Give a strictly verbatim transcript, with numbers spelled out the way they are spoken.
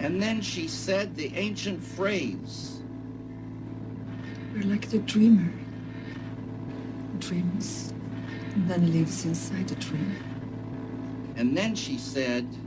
And then she said the ancient phrase. We're like the dreamer. Dreams, and then lives inside the dream. And then she said...